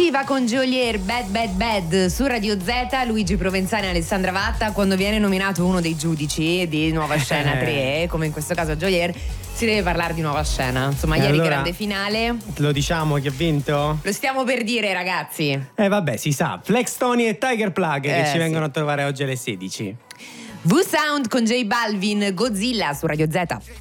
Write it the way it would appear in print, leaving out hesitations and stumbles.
Shiva con Geolier, Bad Bad Bad su Radio Z. Luigi Provenzano e Alessandra Vatta. Quando viene nominato uno dei giudici di Nuova Scena 3, come in questo caso Geolier, si deve parlare di Nuova Scena. Insomma, ieri allora, grande finale. Lo diciamo chi ha vinto? Lo stiamo per dire, ragazzi. Vabbè, si sa. Flex Tony e Tiger Plug che ci vengono sì. a trovare oggi alle 16. V-Sound con J Balvin, Godzilla su Radio Z.